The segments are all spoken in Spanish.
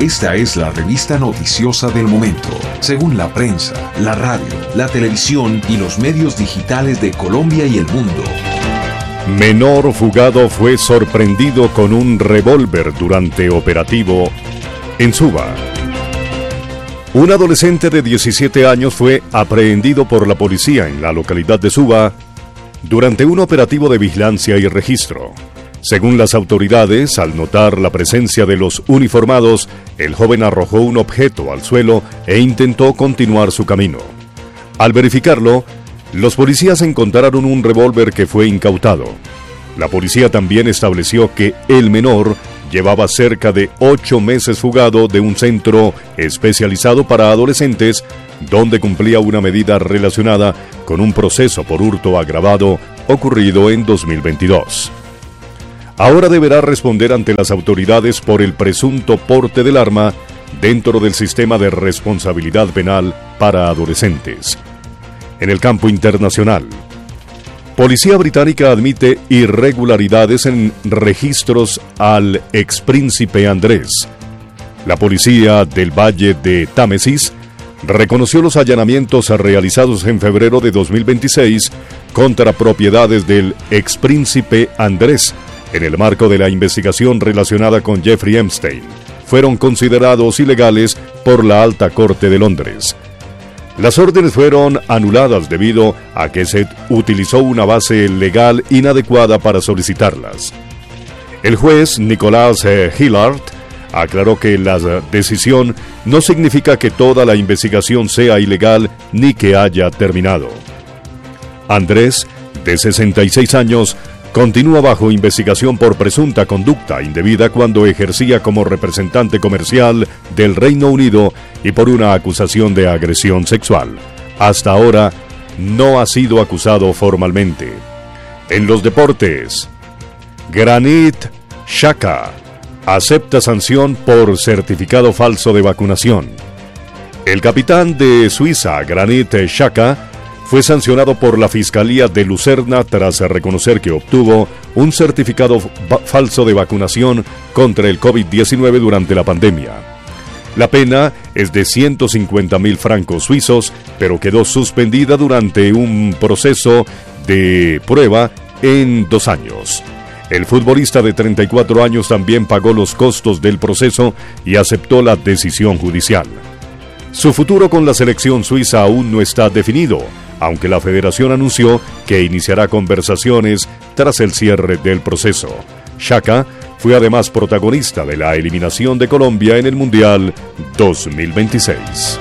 Esta es la revista noticiosa del momento, según la prensa, la radio, la televisión y los medios digitales de Colombia y el mundo. Menor fugado fue sorprendido con un revólver durante operativo en Suba. Un adolescente de 17 años fue aprehendido por la policía en la localidad de Suba durante un operativo de vigilancia y registro. Según las autoridades, al notar la presencia de los uniformados, el joven arrojó un objeto al suelo e intentó continuar su camino. Al verificarlo, los policías encontraron un revólver que fue incautado. La policía también estableció que el menor llevaba cerca de 8 meses fugado de un centro especializado para adolescentes, donde cumplía una medida relacionada con un proceso por hurto agravado ocurrido en 2022. Ahora deberá responder ante las autoridades por el presunto porte del arma dentro del sistema de responsabilidad penal para adolescentes. En el campo internacional, Policía británica admite irregularidades en registros al expríncipe Andrés. La policía del Valle de Támesis reconoció los allanamientos realizados en febrero de 2026 contra propiedades del expríncipe Andrés en el marco de la investigación relacionada con Jeffrey Epstein. Fueron considerados ilegales por la Alta Corte de Londres. Las órdenes fueron anuladas debido a que se utilizó una base legal inadecuada para solicitarlas. El juez Nicholas Hillard aclaró que la decisión no significa que toda la investigación sea ilegal ni que haya terminado. Andrés, de 66 años, continúa bajo investigación por presunta conducta indebida cuando ejercía como representante comercial del Reino Unido y por una acusación de agresión sexual. Hasta ahora, no ha sido acusado formalmente. En los deportes, Granit Xhaka acepta sanción por certificado falso de vacunación. El capitán de Suiza, Granit Xhaka, fue sancionado por la Fiscalía de Lucerna tras reconocer que obtuvo un certificado falso de vacunación contra el COVID-19 durante la pandemia. La pena es de 150.000 francos suizos, pero quedó suspendida durante un proceso de prueba en 2 años. El futbolista de 34 años también pagó los costos del proceso y aceptó la decisión judicial. Su futuro con la selección suiza aún no está definido, aunque la federación anunció que iniciará conversaciones tras el cierre del proceso. Xhaka fue además protagonista de la eliminación de Colombia en el Mundial 2026.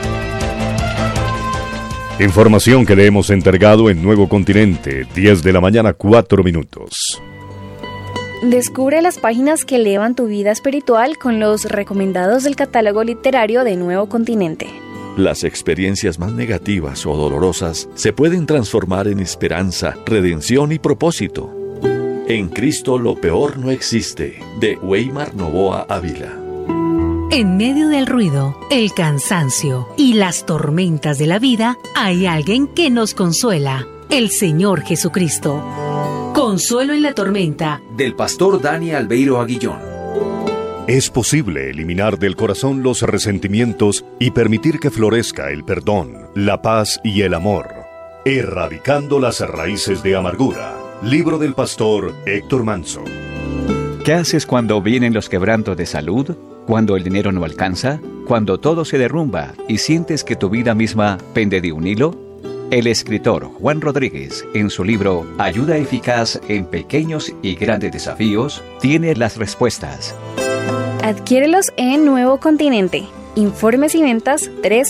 Información que le hemos entregado en Nuevo Continente, 10 de la mañana, 4 minutos. Descubre las páginas que elevan tu vida espiritual con los recomendados del catálogo literario de Nuevo Continente. Las experiencias más negativas o dolorosas se pueden transformar en esperanza, redención y propósito. En Cristo lo peor no existe, de Weimar Novoa Ávila. En medio del ruido, el cansancio y las tormentas de la vida, hay alguien que nos consuela, el Señor Jesucristo. Consuelo en la tormenta, del pastor Dani Albeiro Aguillón. Es posible eliminar del corazón los resentimientos y permitir que florezca el perdón, la paz y el amor, erradicando las raíces de amargura. Libro del pastor Héctor Manso. ¿Qué haces cuando vienen los quebrantos de salud? ¿Cuando el dinero no alcanza? ¿Cuando todo se derrumba y sientes que tu vida misma pende de un hilo? El escritor Juan Rodríguez, en su libro Ayuda eficaz en pequeños y grandes desafíos, tiene las respuestas. Adquiérelos en Nuevo Continente. Informes y ventas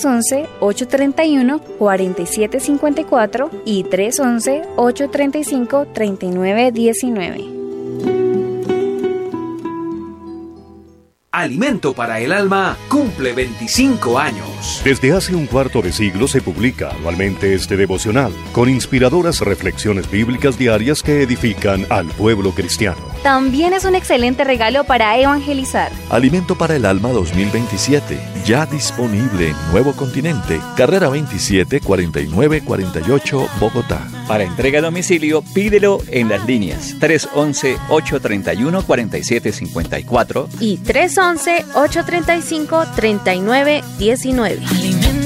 311-831-4754 y 311-835-3919. Alimento para el Alma cumple 25 años. Desde hace un cuarto de siglo se publica anualmente este devocional, con inspiradoras reflexiones bíblicas diarias que edifican al pueblo cristiano. también es un excelente regalo para evangelizar. Alimento para el Alma 2027, ya disponible en Nuevo Continente, carrera 27 4948, Bogotá. Para entrega a domicilio, pídelo en las líneas 311-831-4754 y 311-835-3919.